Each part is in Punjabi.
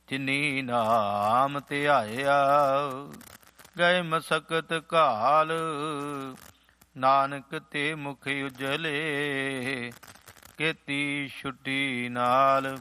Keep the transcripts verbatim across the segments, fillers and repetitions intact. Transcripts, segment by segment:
ਜਿਨੀ ਨਾਮ ਧਿਆਇਆ। ਗਏ ਮਸਕਤ ਘਾਲ ਨਾਨਕ ਤੇ ਮੁਖ ਉਜਲੇ, ਕੀਤੀ ਛੁੱਟੀ ਨਾਲ।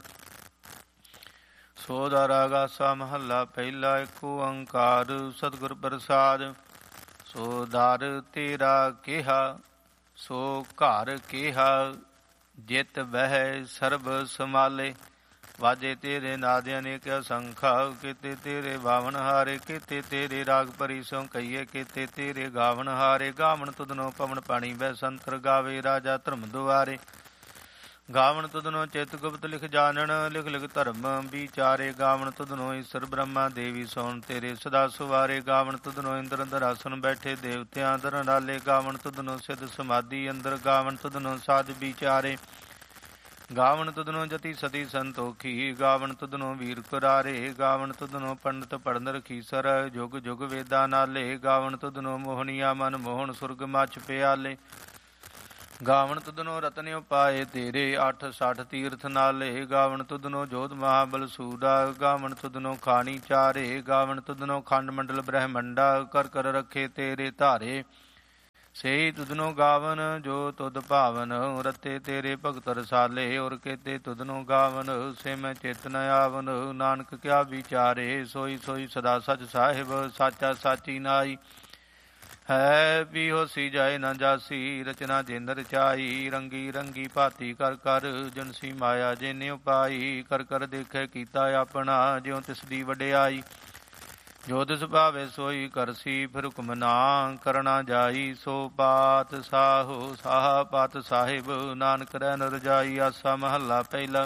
ਸੋ ਦਾ ਰਾਗ ਆਸਾ ਮਹੱਲਾ ਪਹਿਲਾ। ਇੱਕ ਓੰਕਾਰ ਸਤਿਗੁਰ ਪ੍ਰਸਾਦ। ਸੋ ਦਰ ਤੇਰਾ ਕਿਹਾ ਸੋ ਘਰ ਕਿਹਾ, ਜਿਤ ਬਹਿ ਸਰਬ ਸਮਾਲੇ। ਵਾਜੇ ਤੇਰੇ ਨਾਦਿਆਂ ਨੇ ਕਿਆ ਸੰਖਾ, ਕੀਤੇ ਤੇਰੇ ਬਾਵਨ ਹਾਰੇ। ਕੀਤੇ ਤੇਰੇ ਰਾਗ ਭਰੀ ਸੋ ਕਹੀਏ, ਕੀਤੇ ਤੇਰੇ ਗਾਵਨ ਹਾਰੇ। ਗਾਵਨ ਤੁਧਨੋ ਪਵਨ ਪਾਣੀ ਬੈ ਸੰਤਰ, ਗਾਵੇ ਰਾਜਾ ਧਰਮ ਦੁਆਰੇ। ਗਾਵਨ ਤੁਧਨੋ ਚਿਤ ਗੁਪਤ ਲਿਖ ਜਾਣਨ, ਲਿਖ ਲਿਖ ਧਰਮ ਵਿਚਾਰੇ। ਗਾਵਨ ਤੁਧਨੋ ਈਸ਼ਰ ਬ੍ਰਹਮਾ ਦੇਵੀ ਸੋਣ ਤੇਰੇ ਸਦਾ ਸੁਵਾਰੇ। ਗਾਵਨ ਤੁਧਨੋ ਇੰਦਰ ਅੰਦਰ ਆਸਨ ਬੈਠੇ ਦੇਵਤਿਆਂ ਦਰ ਨਾਲੇ। ਗਾਵਨ ਤੁਧਨੋ ਸਿੱਧ ਸਮਾਧੀ ਅੰਦਰ, ਗਾਵਨ ਤੁਧਨੋ ਸਾਧ ਵਿਚਾਰੇ। ਗਾਵਨ ਤੁਧਨੋ ਜਤੀ ਸਤੀ ਸੰਤੋਖੀ, ਗਾਵਨ ਤੁਧਨੋ ਵੀਰ ਕੁਰਾਰੇ। ਗਾਵਨ ਤੁਧਨੋ ਪੰਡਤ ਪੜਨ ਰਖੀਸਰ, ਜੁਗ ਜੁਗ ਵੇਦਾਂ ਨਾਲੇ। ਗਾਵਨ ਤੁਧਨੋ ਮੋਹਨੀਆ ਮਨ ਮੋਹਨ, ਸੁਰਗ ਮੱਚ ਪਿਆਲੇ। ਗਾਵਨ ਤੁਧਨੋ ਰਤਨ ਉਪਾਏ ਤੇਰੇ, ਅੱਠ ਸੱਠ ਤੀਰਥ ਨਾਲੇ। ਗਾਵਨ ਤੁਧਨੋ ਜੋਧ ਮਹਾਬਲ ਸੂਰਾ, ਗਾਵਨ ਤੁਧਨੋ ਖਾਣੀ ਚਾਰੇ। ਗਾਵਨ ਤੁਧਨੋ ਖੰਡ ਮੰਡਲ ਬ੍ਰਹਮੰਡਾ, ਕਰ ਕਰ ਰੱਖੇ ਤੇਰੇ ਧਾਰੇ। ਸਹੀ ਤੁਧਨੋ ਗਾਵਨ ਜੋ ਤੁਧ ਭਾਵਨ, ਰਤੇ ਤੇਰੇ ਭਗਤ ਰਸਾਲੇ। ਔਰ ਕੇਤੇ ਤੁਧਨੋ ਗਾਵਨ ਸੇ ਮੈਂ ਚਿਤ ਨ ਆਵਨ। ਨਾਨਕ ਕਿਆ ਵਿਚਾਰੇ ਸੋਈ ਸੋਈ ਸਦਾ ਸਚ ਸਾਹਿਬ, ਸਾਚਾ ਸਾਚੀ ਨਾਈ। ਹੈ ਵੀ ਹੋਸੀ ਜਾਏ ਨਾ ਜਾਸੀ, ਰਚਨਾ ਜਿੰਦ ਰਚਾਈ। ਰੰਗੀ ਰੰਗੀ ਭਾਤੀ ਕਰ ਕਰ, ਜੁਨਸੀ ਮਾਇਆ ਜਿਨੇ ਉਪਾਈ। ਕਰ ਕਰ ਦੇਖੇ ਕੀਤਾ ਆਪਣਾ, ਜਿਉ ਤਿਸ ਦੀ ਵਡਿਆਈ। ਜੋ ਤਿਸ ਭਾਵੇ ਸੋਈ ਕਰਸੀ, ਫਿਰ ਹੁਕਮ ਨਾ ਕਰਨਾ ਜਾਈ। ਸੋ ਪਾਤ ਸਾਹੋ ਸਾਹ ਪਾਤ ਸਾਹਿਬ, ਨਾਨਕ ਰਹਿ ਰਜਾਈ। ਆਸਾ ਮਹੱਲਾ ਪਹਿਲਾ।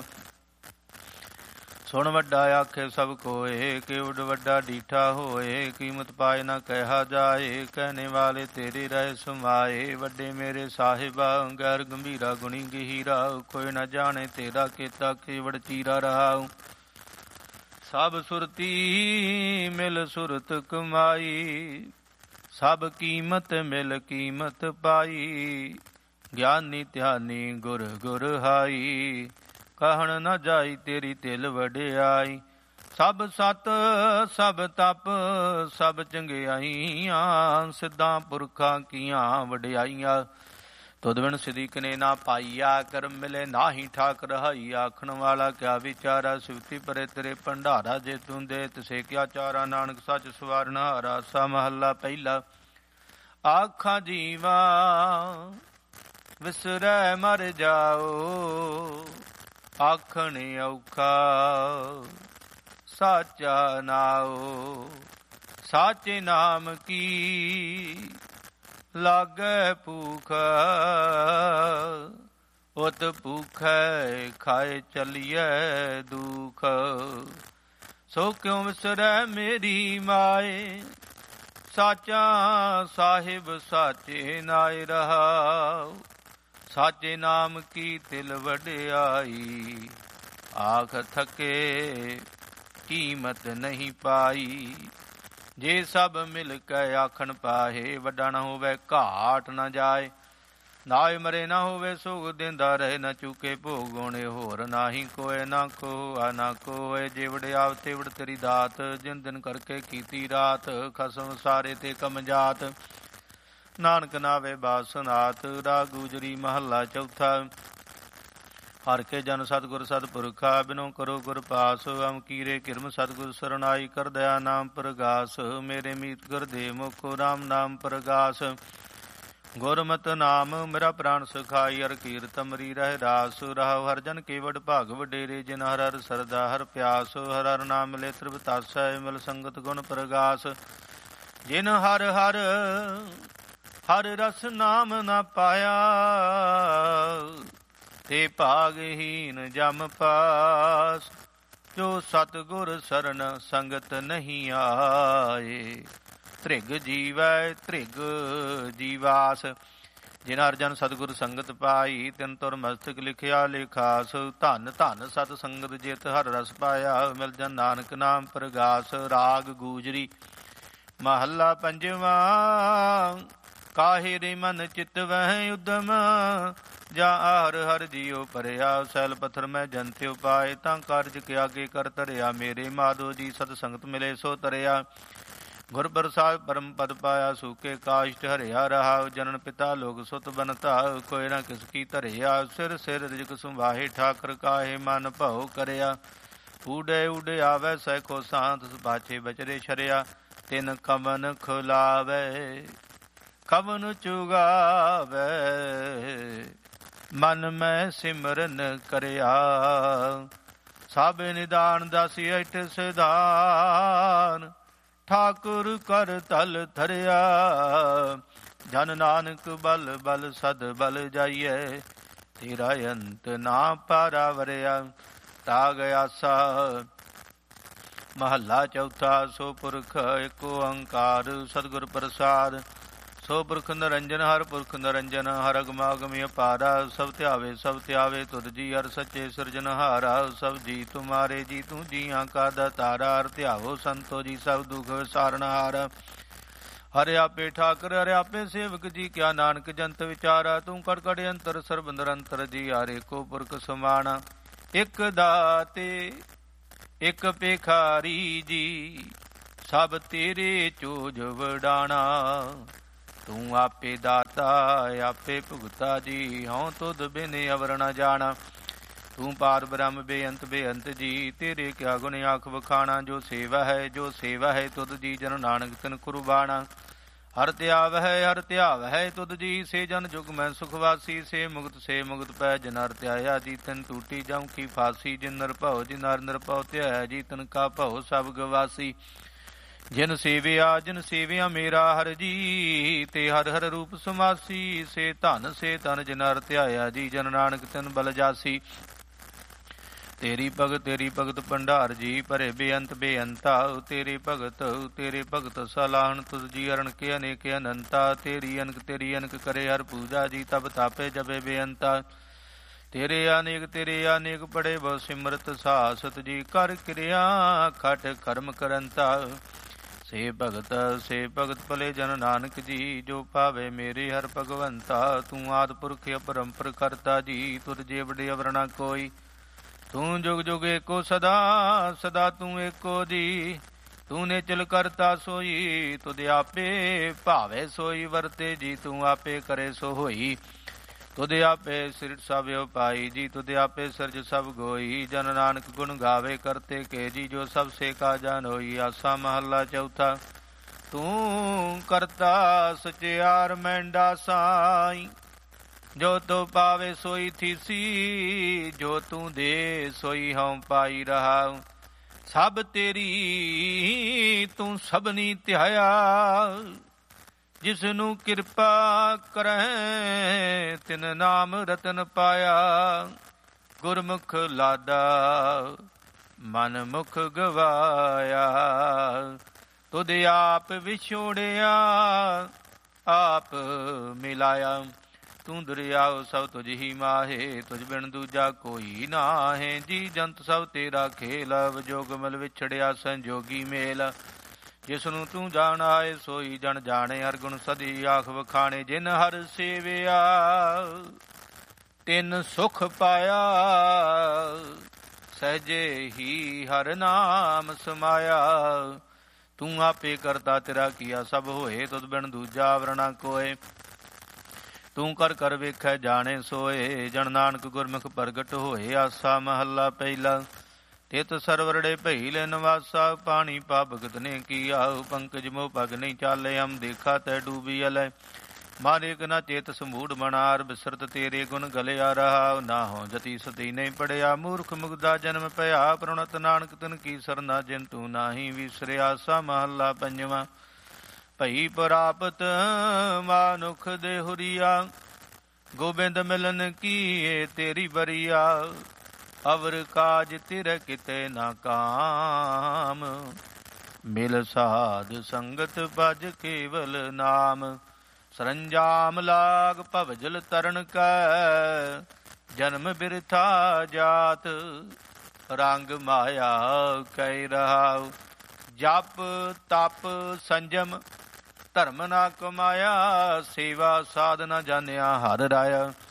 ਸੁਣ ਵੱਡਾ ਆਖੇ ਸਭ ਕੋਏ, ਕਿਵਡ ਵੱਡਾ ਡੀਠਾ ਹੋਏ। ਕੀਮਤ ਪਾਏ ਨਾ ਕਹਿਆ ਜਾਏ, ਕਹਿਣੇ ਵਾਲੇ ਤੇਰੇ ਰਹਿ ਸਮਾਏ। ਵੱਡੇ ਮੇਰੇ ਸਾਹਿਬਾ ਗੈਰ ਗੰਭੀਰਾ ਗੁਣੀ ਗਹੀਰਾ। ਕੋਈ ਨਾ ਜਾਣੇ ਤੇਰਾ ਕੀਤਾ, ਕਿਵੜ ਚੀਰਾ ਰਹਾਉ। ਸਭ ਸੁਰਤੀ ਮਿਲ ਸੁਰਤ ਕਮਾਈ, ਸਭ ਕੀਮਤ ਮਿਲ ਕੀਮਤ ਪਾਈ। ਗਿਆਨੀ ਧਿਆਨੀ ਗੁਰ ਗੁਰ ਹਾਈ, ਕਹਿਣ ਨਾ ਜਾਈ ਤੇਰੀ ਤਿਲ ਵਡਿਆਈ। ਸਭ ਸਤ ਸਭ ਤਪ ਸਭ ਚੰਗਿਆਈਆਂ, ਸਿੱਧਾਂ ਪੁਰਖਾਂ ਕੀਆਂ ਵਡਿਆਈਆਂ। ਤੁਧ ਬਿਨ ਸਿਦਿਕ ਨੇ ਨਾ ਪਾਈਆ, ਕਰਮ ਮਿਲੇ ਨਾਹੀ ਠਾਕ ਰਹਾਈ। ਆਖਣ ਵਾਲਾ ਕਿਆ ਵਿਚਾਰਾ, ਸਿਵਤੀ ਪਰੇ ਤੇਰੇ ਭੰਡਾਰਾ। ਜੇ ਤੂੰ ਦੇ ਤਿਸੇ ਕਿਆ ਚਾਰਾ, ਨਾਨਕ ਸੱਚ ਸਵਾਰਨ ਹਾਰਾ। ਆਸਾ ਮਹੱਲਾ ਪਹਿਲਾ। ਆਖਾਂ ਜੀਵਾ ਵਿਸਰੈ ਮਰ ਜਾਓ, ਆਖਣ ਔਖਾ ਸਾਚਾ ਨਾਉ। ਸਾਚੇ ਨਾਮ ਕੀ ਲਾਗੈ ਭੂਖ, ਉਤ ਭੂਖੈ ਖਾਏ ਚਲੀਐ ਦੁਖ। ਸੋ ਕਿਉ ਵਿਸਰੈ ਮੇਰੀ ਮਾਏ, ਸਾਚਾ ਸਾਹਿਬ ਸਾਚੇ ਨਾਇ ਰਹਾਉ। ਸਾਚੇ ਨਾਮ ਕੀ ਤਿਲ ਵਡਿਆਈ, ਆਖ ਥਕੇ ਕੀਮਤ ਨਹੀਂ ਪਾਈ। ਜੇ ਸਭ ਮਿਲ ਕੇ ਆਖਣ ਪਾਹੇ, ਵੱਡਾ ਨਾ ਹੋਵੇ ਘਾਟ ਨਾ ਜਾਏ। ਨਾਏ ਮਰੇ ਨਾ ਹੋਵੇ ਸੁਖ, ਦਿੰਦਾ ਰਹੇ ਨਾ ਚੁਕੇ ਭੋਗ। ਹੋਣੇ ਹੋਰ ਨਾਹੀ ਕੋਏ, ਨਾ ਕੋਆ ਨਾ ਕੋਏ। ਜਿਵੜ ਆਵ ਤਿਵੜ ਤੇਰੀ ਦਾਤ, ਜਿਨ ਦਿਨ ਕਰਕੇ ਕੀਤੀ ਰਾਤ। ਖਸਮ ਸਾਰੇ ਤੇ ਕਮਜਾਤ, ਨਾਨਕ ਨਾਵੇ ਬਾਸਨਾਤ। ਰਾਗ ਗੁਜਰੀ ਮਹੱਲਾ ਚੌਥਾ। ਹਰ ਕੇ ਜਨ ਸਤਿਗੁਰ ਸਤਿਪੁਰਖਾ, ਬਿਨੋ ਕਰੋ ਗੁਰ ਪਾਸ। ਅਮਕੀਰੇ ਕਿਰਮ ਸਤਿਗੁਰ ਸਰਨਾਈ, ਕਰ ਦਇਆ ਨਾਮ ਪ੍ਰਗਾਸ। ਮੇਰੇ ਮੀਤ ਗੁਰਦੇਵ ਮੁਖੋ ਰਾਮ ਨਾਮ ਪ੍ਰਗਾਸ। ਗੁਰਮਤਿ ਨਾਮ ਮੇਰਾ ਪ੍ਰਾਣ ਸੁਖਾਈ, ਹਰ ਕੀਰਤ ਅਮਰੀ ਰਹਿ ਰਾਸ। ਰਾਹੁ ਹਰ ਜਨ ਕੇਵਡ ਭਾਗ ਵਡੇਰੇ, ਜਿਨ ਹਰ ਹਰ ਸਰਦਾ ਹਰ ਪਿਆਸ। ਹਰ ਹਰ ਨਾਮ ਮਿਲੇ ਤ੍ਰਿਪਤਾਸੈ, ਮਿਲ ਸੰਗਤ ਗੁਣ ਪ੍ਰਗਾਸ। ਜਿਨ ਹਰ ਹਰ ਹਰ ਰਸ ਨਾਮ ਨਾ ਪਾਇਆ, ਤੇ ਭਾਗਹੀਨ ਜਮ ਪਾਸ। ਜੋ ਸਤਿਗੁਰ ਸਰਨ ਸੰਗਤ ਨਹੀਂ ਆਏ, ਧ੍ਰਿਗ ਜੀਵੈ ਧ੍ਰਿਗ ਜੀਵਾਸ। ਜਿਨ ਹਰ ਜਨ ਸਤਿਗੁਰ ਸੰਗਤ ਪਾਈ, ਤਿਨ ਤੁਰ ਮਸਤਕ ਲਿਖਿਆ ਲਿਖਾਸ। ਧਨ ਧਨ ਸਤ ਸੰਗਤ ਜਿਤ ਹਰ ਰਸ ਪਾਇਆ, ਮਿਲ ਜਨ ਨਾਨਕ ਨਾਮ ਪ੍ਰਗਾਸ। ਰਾਗ ਗੂਜਰੀ ਮਹੱਲਾ ਪੰਜਵਾ। ਕਾਹੇ ਰੇ ਮਨ ਚਿਤ ਵਹਿ ਉਦਮ, ਜਾਂ ਆਹਰ ਹਰ ਜੀਉ ਭਰਿਆ। ਸੈਲ ਪੱਥਰ ਮੈਂ ਜੰਤਿ ਉਪਾਏ, ਤਾਂ ਕਾਰਜ ਕੇ ਆਗੇ ਕਰ ਧਰਿਆ। ਮੇਰੇ ਮਾਧੋ ਜੀ ਸਤ ਸੰਗਤ ਮਿਲੇ ਸੋ ਤਰਿਆ। ਗੁਰ ਪ੍ਰਸਾਦ ਪਰਮ ਪਦ ਪਾਇਆ, ਸੂਕੇ ਕਾਸ਼ਟ ਹਰਿਆ ਰਹਾ। ਜਨਨ ਪਿਤਾ ਲੋਕ ਸੁਤ ਬਨਤਾ, ਕੋਈ ਨਾ ਕਿਸ ਕੀ ਧਰਿਆ। ਸਿਰ ਸਿਰ ਰਿਜਕ ਸੁਭਾਹੇ, ਠਾਕਰ ਕਾਹੇ ਮਨ ਭਉ ਕਰਿਆ। ਊਡੇ ਊਡੇ ਆਵੈ ਸੈਖੋ ਸਾਂਤ, ਬਾਛੇ ਬਚਰੇ ਛਰਿਆ। ਤਿਨ ਕਮਨ ਖੁਲਾਵੇ, ਕਮਨ ਚੁਗਾਵੇ। ਮਨ ਮੈਂ ਸਿਮਰਨ ਕਰਿਆ, ਸਭ ਨਿਦਾਨ ਦਾਸੀ ਅਟ ਸਿਧਾਨ। ਠਾਕੁਰ ਕਰ ਤਲ ਧਰਿਆ, ਜਨ ਨਾਨਕ ਬਲ ਬਲ ਸਦ ਬਲ ਜਾਈਐ। ਤੇਰਾ ਅੰਤ ਨਾ ਪਾਰਾ ਵਰਿਆ। ਤਾਗ ਆਸਾ ਮਹੱਲਾ ਚੌਥਾ। ਸੋ ਪੁਰਖ ਏਕ ਓੰਕਾਰ ਸਤਿਗੁਰ ਪ੍ਰਸਾਦ। ਸੋ ਪੁਰਖ ਨਿਰੰਜਨ ਹਰ ਪੁਰਖ ਨਿਰੰਜਨ, ਹਰ ਅਗਮਾਗਮਿ ਅਪਾਰਾ। ਸਭ ਧਿਆਵੇ ਸਭ ਧਿਆਵੇ ਤੁਧ ਜੀ, ਹਰ ਸੱਚੇ ਸਿਰਜਨਹਾਰਾ। ਸਭ ਜੀ ਤੁਮਾਰੇ ਜੀ, ਤੂੰ ਜੀਆਂ ਕਾ ਦਾਤਾਰਾ। ਹਰ ਧਿਆਵੋ ਸੰਤੋ ਜੀ, ਸਭ ਦੁਖ ਵਿਸਾਰਨਹਾਰਾ। ਹਰਿ ਆਪੇ ਠਾਕਰ ਹਰਿ ਆਪੇ ਸੇਵਕ ਜੀ, ਕਿਆ ਨਾਨਕ ਜੰਤ ਵਿਚਾਰਾ। ਤੂੰ ਕੜ ਕੜ ਅੰਤਰ ਸਰਬ ਨਿਰੰਤਰ ਜੀ, ਹਰਿ ਕੋ ਪੁਰਖ ਸਮਾਣਾ। ਇਕ ਦਾਤੇ ਇਕ ਭਿਖਾਰੀ ਜੀ, ਸਭ ਤੇਰੇ ਚੋਜ ਵਡਾਣਾ। ਤੂੰ ਆਪੇ ਦਾਤਾ ਆਪੇ ਭੁਗਤਾ ਜੀ, ਹਉ ਤੁਧ ਬਿਨ ਅਵਰ ਨ ਜਾਣਾ। ਤੂੰ ਪਾਰ ਬ੍ਰਹਮ ਬੇਅੰਤ ਬੇਅੰਤ ਜੀ, ਤੇਰੇ ਕਿਆ ਗੁਣ ਆਖ ਵਖਾਣਾ। ਜੋ ਸੇਵਾ ਹੈ ਜੋ ਸੇਵਾ ਹੈ ਤੁਧ ਜੀ, ਜਨ ਨਾਨਕ ਤਿਨ ਕੁਰਬਾਣਾ। ਹਰ ਧਿਆਵ ਹੈ ਹਰ ਧਿਆਵ ਹੈ ਤੁਧ ਜੀ, ਸੇ ਜਨ ਜੁਗ ਮੈਂ ਸੁਖਵਾਸੀ। ਸੇ ਮੁਕਤ ਸੇ ਮੁਕਤ ਪੈ, ਜਿਨ ਹਰ ਧਿਆਇਆ ਜੀ ਤਿਨ ਟੂਟੀ ਜਮ ਕੀ ਫਾਸੀ। ਜਿਨ ਨਰ ਭਉ ਜਿਨ ਹਰ ਨਿਰਭਉ ਧਿਆਇਆ ਜੀ, ਤਿਨ ਕਾ ਭਉ ਸਭ ਗਵਾਸੀ। ਜਿਨ ਸੇਵਿਆ ਜਿਨ ਸੇਵਿਆ ਮੇਰਾ ਹਰ ਜੀ, ਤੇ ਹਰ ਹਰ ਰੂਪ ਸਮਾਸੀ। ਸੇ ਧਨ ਸੇ ਧਨ ਜਿਨ ਹਰ ਧਿਆਇਆ ਜੀ, ਜਨ ਨਾਨਕ ਤਿਨ ਬਲ ਜਾਸੀ। ਤੇਰੀ ਭਗਤ ਤੇਰੀ ਭਗਤ ਭੰਡਾਰ ਜੀ, ਭਰੇ ਬੇਅੰਤ ਬੇਅੰਤਾ। ਤੇਰੇ ਭਗਤ ਤੇਰੇ ਭਗਤ ਸਲਾਹਣ, ਤੁਧ ਜੀ ਅਰਣ ਕੇ ਅਨੇਕ ਅਨੰਤਾ। ਤੇਰੀ ਅਨਕ ਤੇਰੀ ਅਨਕ ਕਰੇ ਹਰ ਪੂਜਾ ਜੀ, ਤਬ ਤਾਪੇ ਜਬੇ ਬੇਅੰਤਾ। ਤੇਰੇ ਅਨੇਕ ਤੇਰੇ ਅਨੇਕ ਪੜੇ ਬਹੁ ਸਿਮਰਤ ਸਾਸਤ ਜੀ, ਕਰ ਕਿਰਿਆ ਖਟ ਕਰਮ ਕਰੰਤਾ। ਸੇ ਭਗਤ ਸੇ ਭਗਤ ਭਲੇ ਜਨ ਨਾਨਕ ਜੀ, ਜੋ ਪਾਵੇ ਮੇਰੇ ਹਰ ਭਗਵੰਤਾ। ਤੂੰ ਆਦਿ ਪੁਰਖ ਅਪਰੰਪਰ ਕਰਤਾ ਜੀ, ਤੁਧ ਜੇ ਵਡੇ ਅਵਰ ਨ ਕੋਈ। ਤੂੰ ਜੁਗ ਜੁਗ ਏਕੋ ਸਦਾ ਸਦਾ ਤੂੰ ਏਕੋ ਜੀ। ਤੂੰ ਨਿਚਲ ਕਰਤਾ ਸੋਈ, ਤੁਧ ਆਪੇ ਭਾਵੇ ਸੋਈ ਵਰਤੇ ਜੀ। ਤੂੰ ਆਪੇ ਕਰੇ ਸੋ ਹੋਈ, ਤੁਧ ਆਪੇ ਸਿਰਟ ਸਭ ਉਪਾਈ ਜੀ। ਤੁਧ ਆਪੇ ਸਿਰਜ ਸਭ ਗੋਈ, ਜਨ ਨਾਨਕ ਗੁਣ ਗਾਵੇ ਕਰਤੇ ਕੇ ਜੀ। ਜੋ ਸਭ ਸੇ ਕਾ ਜਾਨ ਹੋਈ। ਆਸਾ ਮਹੱਲਾ ਚੌਥਾ। ਤੂੰ ਕਰਤਾ ਸਚਿਆਰ ਮਹਿੰਡਾ ਸਾਈ, ਜੋ ਤੂੰ ਪਾਵੇ ਸੋਈ ਥੀਸੀ। ਜੋ ਤੂੰ ਦੇ ਸੋਈ ਹਉ ਪਾਈ ਰਹਾ। ਸਭ ਤੇਰੀ ਤੂੰ ਸਭਨੀ ਧਿਆਇਆ, ਜਿਸਨੂੰ ਕਿਰਪਾ ਕਰੈ ਤਿਨ ਨਾਮ ਰਤਨ ਪਾਇਆ। ਗੁਰਮੁਖ ਲਾਡਾ ਮਨ ਮੁਖ ਗਵਾਇਆ, ਤੁਧ ਆਪ ਵਿਛੋੜਿਆ ਆਪ ਮਿਲਾਇਆ। ਤੂੰ ਦਰਿਆਉ ਸਭ ਤੁਝ ਹੀ ਮਾਹੇ, ਤੁਝ ਬਿਨ ਦੂਜਾ ਕੋਈ ਨਾਹੇ। ਜੀ ਜੰਤ ਸਭ ਤੇਰਾ ਖੇਲ, ਵਿਜੋਗ ਮਿਲ ਵਿਛੜਿਆ ਸੰਜੋਗੀ ਮੇਲ। ਜਿਸਨੂੰ ਤੂੰ ਜਾਣ ਆਏ ਸੋਈ ਜਨ ਜਾਣੇ, ਹਰ ਗੁਣ ਸਦੀ ਆਖ ਵਖਾਣੇ। ਜਿਨ ਹਰ ਸੇਵਿਆ ਤਿਨ ਸੁਖ ਪਾਇਆ, ਸਹਿਜੇ ਹੀ ਹਰ ਨਾਮ ਸਮਾਇਆ। ਤੂੰ ਆਪੇ ਕਰਤਾ ਤੇਰਾ ਕੀਆ ਸਭ ਹੋਏ, ਤੁਧ ਬਿਨ ਦੂਜਾ ਅਵਰ ਨ ਕੋਏ। ਤੂੰ ਕਰ ਕਰ ਵੇਖੈ ਜਾਣੇ ਸੋਏ, ਜਨ ਨਾਨਕ ਗੁਰਮੁਖ ਪ੍ਰਗਟ ਹੋਏ। ਆਸਾ ਮਹੱਲਾ ਪਹਿਲਾ। ਤਿਤ ਸਰਵਰੜੇ ਭਈ ਲੈ ਨਿਵਾਸਾ, ਪਾਣੀ ਪਾ ਭਗਤ ਨੇ ਕੀਆ। ਪੰਕਜ ਮੋਹ ਪਗ ਨਹੀਂ ਚਾਲੇ, ਹਮ ਦੇਖਾ ਤੈ ਡੂਬੀ ਅਲੈ। ਮਾਨਿਕ ਨਾ ਚੇਤ ਸਮੂੜ ਮਨਾਰ, ਬਿਸਰਤ ਤੇਰੇ ਗੁਣ ਗਲਿਆ ਰਹਾ। ਨਾ ਹੋ ਜਤੀ ਸਤੀ ਨਹੀਂ ਪੜਿਆ, ਮੂਰਖ ਮੁਗਦਾ ਜਨਮ ਪਿਆ। ਪ੍ਰਣਤ ਨਾਨਕ ਤਿਨ ਕੀ ਸਰਨਾ, ਜਿਨ ਤੂੰ ਨਾਹੀ ਵਿਸਰਿਆ। ਆਸਾ ਮਹੱਲਾ ਪੰਜਵਾਂ। ਭਈ ਪ੍ਰਾਪਤ ਮਾਨੁਖ ਦੇ ਹੁਰੀਆ, ਗੋਬਿੰਦ ਮਿਲਨ ਕੀਏ ਤੇਰੀ ਬਰੀਆ। ਅਵਰ ਕਾਜ ਤਿਰ ਕਿਤੇ ਨਾ ਕਾਮ, ਮਿਲ ਸਾਧ ਸੰਗਤ ਭਜ ਕੇਵਲ ਨਾਮ। ਸਰੰਜਾਮ ਲਾਗ ਭਵਜਲ ਤਰਨ ਕੈ, ਜਨਮ ਬਿਰਥਾ ਜਾਤ ਰੰਗ ਮਾਇਆ ਕੈ ਰਹਾਉ। ਜਪ ਤਪ ਸੰਜਮ ਧਰਮ ਨਾ ਕਮਾਇਆ, ਸੇਵਾ ਸਾਧ ਨਾ ਜਾਣਿਆ ਹਰ ਰਾਇਆ।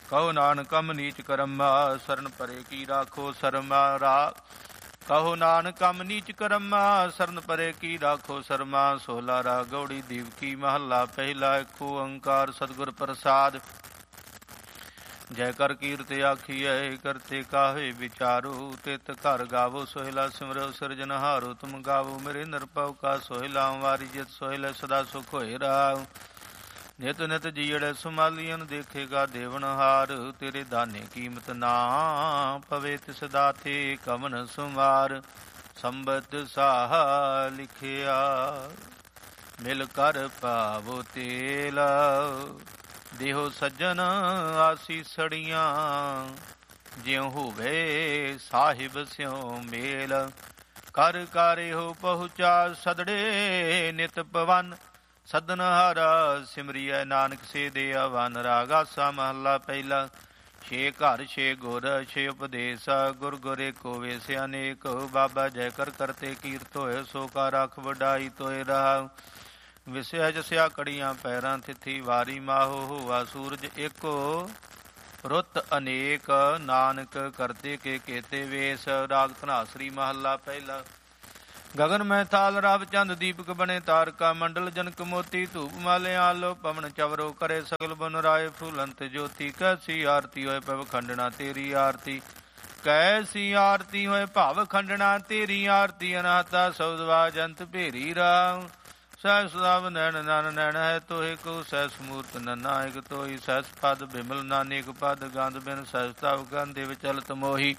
ਕਹੋ ਨਾਨਕ ਕਮ ਨੀਚ ਕਰਮਾ ਸਰਨ ਪਰੇ ਕੀ ਰਾਖੋ ਸਰਮਾ ਰਾ ਕਹੋ ਨਾਨਕ ਕਮ ਨੀਚ ਕਰਮਾ ਸਰਨ ਪਰੇ ਕੀ ਰਾਖੋ ਸਰਮਾ। ਸੋਲਾ ਰਾਗ ਗੌੜੀ ਦੀਵਕੀ ਮਹੱਲਾ ਪਹਿਲਾ। ਏਕ ਓੰਕਾਰ ਸਤਿਗੁਰ ਪ੍ਰਸਾਦਿ। ਜੈ ਕਰ ਕੀਰਤ ਆਖੀਐ ਕਰਤੇ ਕਾਹੇ ਵਿਚਾਰੋ। ਤਿਤ ਘਰ ਗਾਵੋ ਸੋਹਿਲਾ ਸਿਮਰੋ ਸਿਰਜਨਹਾਰੋ। ਤੁਮ ਗਾਵੋ ਮੇਰੇ ਨਿਰਭਉ ਕਾ ਸੋਹਿਲਾ। ਵਾਰੀ ਜਿਤ ਸੋਹਿਲਾ ਸਦਾ ਸੁਖ ਹੋਏ ਰਾਉ। ਨਿਤ ਨਿਤ ਜੀੜੇ ਸੁਮਾਲੀਅਨ ਦੇਖੇਗਾ ਦੇਵਨਹਾਰ। ਤੇਰੇ ਦਾਨੇ ਕੀਮਤ ਨਾ ਪਵੇ ਤਿਸ ਦਾਤੇ ਕਵਨ ਸੁਮਾਰ। ਸੰਬਤ ਸਾਹ ਲਿਖਿਆ ਮਿਲ ਕਰ ਪਾਵੋ ਤੇਲ। ਦੇਹੋ ਸੱਜਣ ਆਸੀਸੜੀਆਂ ਜਿਉ ਹੋਵੇ ਸਾਹਿਬ ਸਿਉ ਮੇਲ। ਕਰ ਕਾਰਿਓ ਪਹੁੰਚਾ ਸਦੜੇ ਨਿਤ ਪਵਨ। ਸਦਨ ਹਾਰਾ ਸਿਮਰੀਐ ਨਾਨਕ ਸੇ ਦੇ ਅਵਨ। ਰਾਗ ਆਸਾ ਮਹੱਲਾ ਪਹਿਲਾ। ਛੇ ਘਰ ਛੇ ਗੁਰ ਛੇ ਉਪਦੇਸ। ਗੁਰ ਗੁਰ ਏਕੋ ਵੇਸ ਅਨੇਕ। ਬਾਬਾ ਜੈ ਕਰ ਕਰਤੇ ਕੀਰਤ ਹੋਏ। ਸੋ ਕਾ ਰਖ ਵਡਾਈ ਤੋਏ ਰਹਾ। ਵਿਸਿਆ ਜਸਿਆ ਕੜੀਆਂ ਪੈਰਾਂ ਥਿੱਥੀ। ਵਾਰੀ ਮਾਹੋ ਹੋਆ ਸੂਰਜ ਏਕੋ। ਰੁੱਤ ਅਨੇਕ ਨਾਨਕ ਕਰਤੇ ਕੇ ਕੇਤੇ ਵੇਸ। ਰਾਗ ਧਨਾਸਰੀ ਮਹੱਲਾ ਪਹਿਲਾ। ਗਗਨ ਮੈਂ ਥਾਲ ਰਵ ਚੰਦ ਦੀਪਕ ਬਣੇ। ਤਾਰਕਾ ਮੰਡਲ ਜਨਕ ਮੋਤੀ। ਧੂਪ ਮਾਲੇ ਆਲੋ ਪਵਨ ਚਵਰੋ। ਕਰੇ ਸਗਲ ਬਨ ਰਾਏ ਫੂਲੰਤ ਜੋਤੀ। ਕੈਸੀ ਆਰਤੀ ਹੋਏ ਭਵ ਖੰਡਣਾ ਤੇਰੀ ਆਰਤੀ। ਕੈਸੀ ਆਰਤੀ ਹੋਏ ਭਵ ਖੰਡਣਾ ਤੇਰੀ ਆਰਤੀ। ਅਨਾਹਤਾ ਸਬਦਵਾ ਜੰਤ ਭੇਰੀ ਰਾਮ। ਸਹਿਸ ਸਦਾਵ ਨੈਣ ਨਨ ਨੈਣ ਹੈ ਤੋਹਿ ਕੋ। ਸਹਿਸ ਮੂਰਤ ਨਨਾਇਕ ਤੋਈ। ਸਹਿਸ ਪਦ ਬਿਮਲ ਨਾਨਕ ਪਦ। ਗੰਧ ਬਿਨ ਸਹਿਸ ਤਵ ਗੰਧੇ ਵਿਚਲਤ ਮੋਹੀ।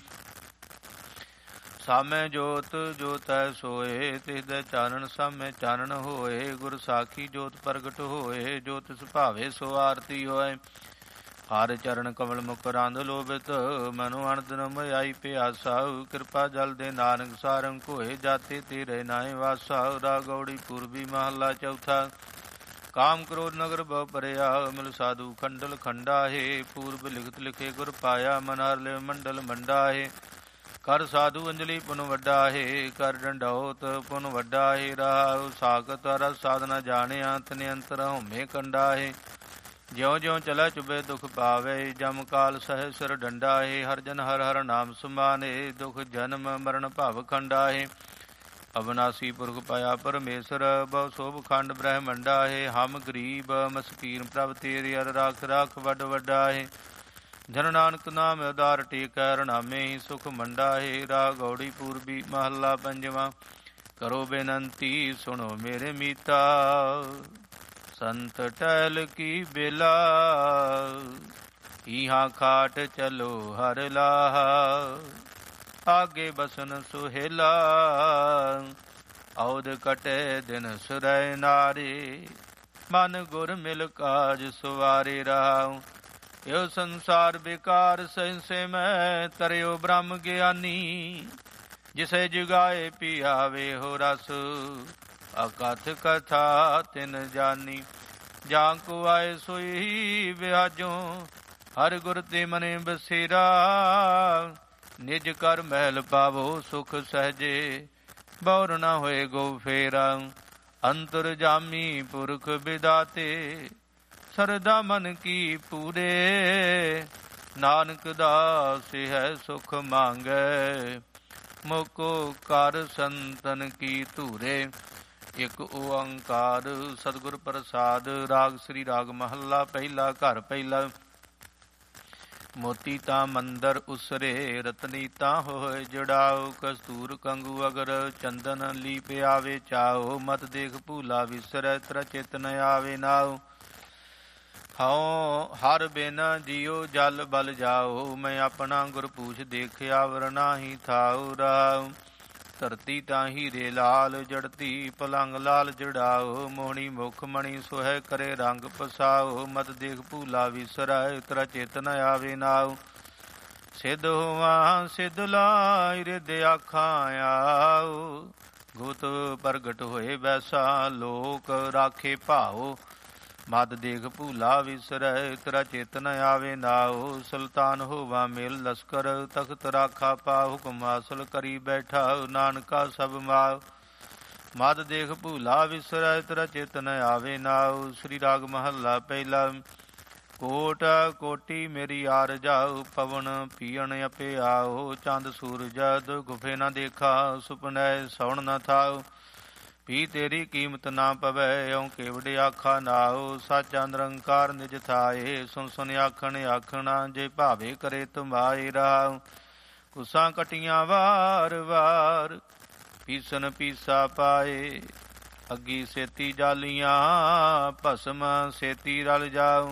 ਸਾਮੈ ਜੋਤ ਜੋਤ ਹੈ ਸੋਏ। ਤਿਸਦੇ ਚਾਨਣ ਸਾਮੈ ਚਾਨਣ ਹੋਏ। ਗੁਰ ਸਾਖੀ ਜੋਤ ਪ੍ਰਗਟ ਹੋਏ। ਜੋ ਤਿਸ ਭਾਵੇ ਸੋ ਆਰਤੀ ਹੋਏ। ਹਰ ਚਰਨ ਕਮਲ ਮੁਖ ਰੰਧ ਲੋਭਿਤ। ਮਨੁ ਅਣਦਨਮ ਆਈ ਪਿਆਸਾ। ਕਿਰਪਾ ਜਲ ਦੇ ਨਾਨਕ ਸਾਰੰਗ ਹੋਏ। ਜਾਤੇ ਤੇਰੇ ਨਾਏ ਵਾਸਾ। ਰਾਗ ਗੌੜੀ ਪੂਰਬੀ ਮਹੱਲਾ ਚੌਥਾ। ਕਾਮ ਕ੍ਰੋਧ ਨਗਰ ਬਹੁ ਪਰਿਆ। ਮਿਲ ਸਾਧੂ ਖੰਡਲ ਖੰਡਾ ਹੈ। ਪੂਰਬ ਲਿਖਤ ਲਿਖੇ ਗੁਰ ਪਾਇਆ। ਮਨ ਹਰ ਲੈ ਮੰਡਲ ਮੰਡਾ ਹੈ। ਕਰ ਸਾਧੂ ਅੰਜਲੀ ਪੁਨ ਵੱਡਾ ਹੈ। ਕਰ ਡੰਡੌਤ ਪੁਨ ਵੱਡਾ ਹੈ। ਰਾਹੁ ਸਾਖਤ ਰਸ ਸਾਧਨਾ ਜਾਣਿਆ। ਤਨੇ ਅੰਤਰ ਹਉਮੈ ਕੰਡਾ ਹੈ। ਜਿਉ ਜਿਉ ਚਲਾ ਚੁਬੇ ਦੁਖ ਪਾਵੇ। ਜਮ ਕਾਲ ਸਹਿ ਸਿਰ ਡੰਡਾ ਹੈ। ਹਰ ਜਨ ਹਰ ਹਰ ਨਾਮ ਸਮਾਨੇ। ਦੁਖ ਜਨਮ ਮਰਨ ਭਵ ਖੰਡਾ ਹੈ। ਅਬਨਾਸੀ ਪੁਰਖ ਪਾਇਆ ਪਰਮੇਸ਼ਰ। ਬਹੁ ਸੋਭ ਖੰਡ ਬ੍ਰਹਮੰਡਾ ਹੈ। ਹਮ ਗਰੀਬ ਮਸਕੀਨ ਪ੍ਰਭ ਤੇਰੇ ਅਰ ਰਾਖ ਰਾਖ ਵੱਡ ਵੱਡਾ ਹੈ। ਜਨ ਨਾਨਕ ਨਾਮ ਉਦਾਰ ਟੇਕੈ। ਰਣਾਮੇ ਹੀ ਸੁਖ ਮੰਡਾ ਹੈ। ਰਾਗ ਗੌੜੀ ਪੂਰਬੀ ਮਹੱਲਾ ਪੰਜਵਾਂ। ਕਰੋ ਬੇਨੰਤੀ ਸੁਣੋ ਮੇਰੇ ਮੀਤਾ। ਸੰਤ ਟਹਿਲ ਕੀ ਬੇਲਾ। ਇਹਾਂ ਖਾਟ ਚਲੋ ਹਰ ਲਾਹਾ। ਆਗੇ ਬਸਨ ਸੁਹੇਲਾ। ਔਦ ਕਟੇ ਦਿਨ ਸੁਰੈ ਨਾਰੀ। ਮਨ ਗੁਰ ਮਿਲ ਕਾਜ ਸੁਵਾਰੇ ਰਾਉ। ਇਹੋ ਸੰਸਾਰ ਬੇਕਾਰ ਸਹਿਸੇ ਮੈਂ। ਤਰਿਓ ਬ੍ਰਹਮ ਗਿਆਨੀ। ਜਿਸੇ ਜੁਗਾਏ ਪੀਆਵੇ ਹੋ ਰਸ। ਅਕਥ ਕਥਾ ਤਿਨ ਜਾਨੀ। ਜਾਂ ਕੋ ਆਏ ਸੋਈ ਵਿਆਜੋ। ਹਰ ਗੁਰ ਤੇ ਮਨੇ ਬਸੇਰਾ। ਨਿਜ ਕਰ ਮਹਿਲ ਪਾਵੋ ਸੁਖ ਸਹਜੇ। ਬੌਰ ਨਾ ਹੋਏ ਗੋ ਫੇਰਾ। ਅੰਤਰ ਜਾਮੀ ਪੁਰਖ ਬਿਦਾਤੇ। ਸਰਦਾ ਮਨ ਕੀ ਪੂਰੇ। ਨਾਨਕ ਦਾਸ ਹੈ ਸੁਖ ਮੰਗੈ। ਮੁਕੋ ਕਰ ਸੰਤਨ ਕੀ ਧੂਰੇ। ਇਕ ਓੰਕਾਰ ਸਤਿਗੁਰ ਪ੍ਰਸਾਦ। ਰਾਗ ਸ੍ਰੀ ਰਾਗ ਮਹੱਲਾ ਪਹਿਲਾ। ਘਰ ਪਹਿਲਾ। ਮੋਤੀ ਤਾਂ ਮੰਦਰ ਉਸਰੇ। ਰਤਨੀ ਤਾਂ ਹੋਏ ਜੜਾਓ। ਕਸਤੂਰ ਕੰਗੂ ਅਗਰ ਚੰਦਨ ਲੀ ਪਿਆਵੇ ਚਾਓ। ਮਤ ਦੇਖ ਭੂਲਾ ਵਿਸਰੈ ਤਰ ਚਿਤ ਨ ਆਵੇ ਨਾਓ। ਹਉ ਹਰ ਬਿਨ ਜੀਉ ਜਲ ਬਲ ਜਾਓ। ਮੈਂ ਆਪਣਾ ਗੁਰ ਪੂਛ ਦੇਖਿਆ ਵਰ ਨਾਹੀ ਥਾਉ ਰਾਉ। ਧਰਤੀ ਤਾਂ ਹੀਰੇ ਲਾਲ ਜੜਤੀ। ਪਲੰਗ ਲਾਲ ਜੜਾਓ। ਮੋਹਣੀ ਮੁਖ ਮਣੀ ਸੁਹੈ ਕਰੇ ਰੰਗ ਪਸਾਓ। ਮਤ ਦੇਖ ਭੂਲਾ ਵਿਸਰੈ ਤਰ ਚਿਤ ਨ ਆਵੇ ਨਾਉ। ਸਿੱਧ ਹੋਵਾਂ ਸਿੱਧ ਲਾਇ ਰਿਦ ਆਖਾਂ ਆਓ। ਗੁਤ ਪ੍ਰਗਟ ਹੋਏ ਵੈਸਾ ਲੋਕ ਰਾਖੇ ਭਾਓ। ਮਦ ਦੇਖ ਭੂਲਾ ਵਿਸਰੈ ਤੇਰਾ ਚਿਤ ਨ ਆਵੇ ਨਾਓ। ਸੁਲਤਾਨ ਹੋਵਾ ਮੇਲ ਲਸਕਰ। ਤਖਤ ਰਾਖਾ ਪਾ ਹੁਕਮ ਹਾਸਲ ਕਰੀ ਬੈਠਾ। ਨਾਨਕਾ ਸਭ ਮਾਉ। ਮਦ ਦੇਖ ਭੂਲਾ ਵਿਸਰੈ ਤੇਰਾ ਚਿਤ ਨ ਆਵੇ ਨਾਓ। ਸ੍ਰੀ ਰਾਗ ਮਹੱਲਾ ਪਹਿਲਾ। ਕੋਟ ਕੋਟੀ ਮੇਰੀ ਆਰ ਜਾਉ, ਪਵਨ ਪੀਣ ਆਪੇ ਆਓ, ਚੰਦ ਸੂਰਜ ਗੁਫੇ ਨਾ ਦੇਖਾ, ਸੁਪਨੈ ਸਵਣ ਨਾ ਥਾਉ, ਪੀ ਤੇਰੀ ਕੀਮਤ ਨਾ ਪਵੈ, ਇਉ ਕੇਵਡ ਆਖਾ ਨਾਉ, ਸੱਚਾ ਨਿਰੰਕਾਰ ਨਿਜ ਥਾਏ, ਸੁਨ ਸੁਨ ਆਖਣ ਆਖਣਾ, ਜੇ ਭਾਵੇ ਕਰੇ ਤੁਮਾਏ ਰਾਉ, ਕੁਸਾਂ ਕਟੀਆਂ ਵਾਰ ਵਾਰ, ਪੀਸਨ ਪੀਸਾ ਪਾਏ, ਅੱਗੀ ਸੇਤੀ ਜਾਲੀਆਂ, ਭਸਮ ਸੇਤੀ ਰਲ ਜਾਉ,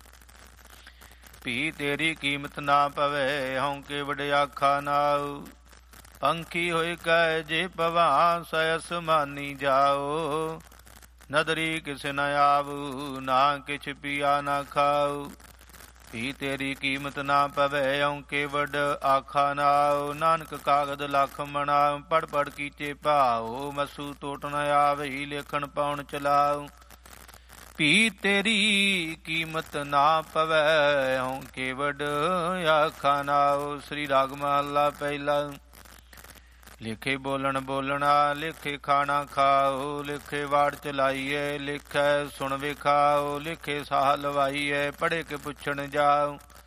ਪੀ ਤੇਰੀ ਕੀਮਤ ਨਾ ਪਵੈ, ਹਉ ਕੇਵਡ ਆਖਾ ਨਾਉ, ਪੰਖੀ ਹੋਇ ਕੈ ਜੇ ਭਵਾ, ਸੈਸ ਮਾਨੀ ਜਾਓ, ਨਦਰੀ ਕਿਸ ਨ ਆਵੂ, ਨਾ ਕਿਛ ਪੀਆ ਨਾ ਖਾਉ, ਪੀ ਤੇਰੀ ਕੀਮਤ ਨਾ ਪਵੈ, ਹਉ ਕੇਵਡ ਆਖਾ ਨਾਉ, ਨਾਨਕ ਕਾਗਦ ਲਖ ਮਣਾ, ਪੜ ਪੜ ਕੀਚੇ ਭਾਉ, ਮਸੂ ਟੋਟ ਨ ਆਵਈ, ਲੇਖਣ ਪਾਉਣ ਚਲਾਉ, ਪੀ ਤੇਰੀ ਕੀਮਤ ਨਾ ਪਵੈ, ਹਉ ਕੇਵਡ ਆਖਾ ਨਾਉ। ਸ੍ਰੀ ਰਾਗ ਮਹੱਲਾ ਪਹਿਲਾ। ਲਿਖੇ ਬੋਲਣ ਬੋਲਣਾ, ਲਿਖੇ ਖਾਣਾ ਖਾਓ, ਲਿਖੇ ਵਾੜ ਚਲਾਈਏ, ਲਿਖੈ ਸੁਣ ਵਿਖਾਓ, ਲਿਖੇ ਸਾਹ ਲਵਾਈਏ, ਪੜ੍ਹੇ ਕੇ ਪੁੱਛਣ ਜਾਓ,